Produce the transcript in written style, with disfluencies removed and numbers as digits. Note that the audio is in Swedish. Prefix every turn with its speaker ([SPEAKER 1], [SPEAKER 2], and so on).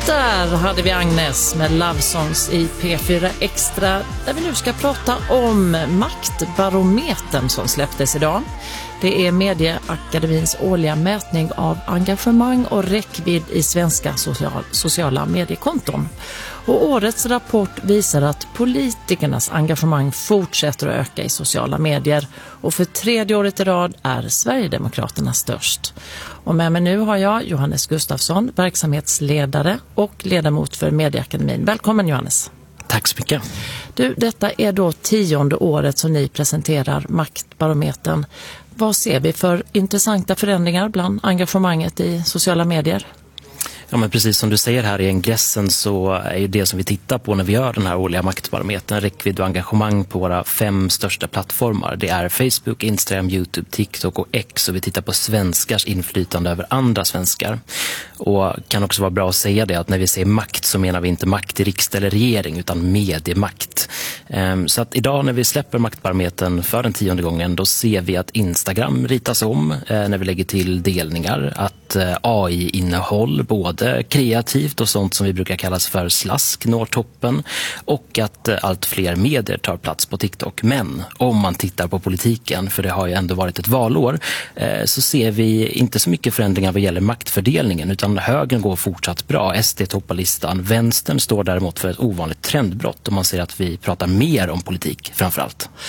[SPEAKER 1] Där hade vi Agnes med Love Songs i P4 Extra, där vi nu ska prata om Maktbarometern som släpptes idag. Det är Medieakademins årliga mätning av engagemang och räckvidd i svenska sociala mediekonton. Och årets rapport visar att politikernas engagemang fortsätter att öka i sociala medier. Och för 3:e året i rad är Sverigedemokraterna störst. Och med mig nu har jag Johannes Gustafsson, verksamhetsledare och ledamot för Medieakademin. Välkommen Johannes.
[SPEAKER 2] Tack så mycket.
[SPEAKER 1] Du, detta är då 10:e året som ni presenterar Maktbarometern. Vad ser vi för intressanta förändringar bland engagemanget i sociala medier?
[SPEAKER 2] Ja, men precis som du säger här i ingressen så är ju det som vi tittar på när vi gör den här årliga Maktbarometern räckvidd och engagemang på våra 5 största plattformar. Det är Facebook, Instagram, YouTube, TikTok och X, och vi tittar på svenskars inflytande över andra svenskar. Och kan också vara bra att säga det att när vi säger makt så menar vi inte makt i riksdag eller regering utan mediemakt. Så att idag när vi släpper Maktbarometern för den 10:e gången, då ser vi att Instagram ritas om när vi lägger till delningar, att AI-innehåll både kreativt och sånt som vi brukar kallas för slask når toppen, och att allt fler medier tar plats på TikTok. Men om man tittar på politiken, för det har ju ändå varit ett valår, så ser vi inte så mycket förändringar vad gäller maktfördelningen, utan högern går fortsatt bra. SD toppar listan. Vänstern står däremot för ett ovanligt trendbrott, och man ser att vi pratar mer om politik framförallt.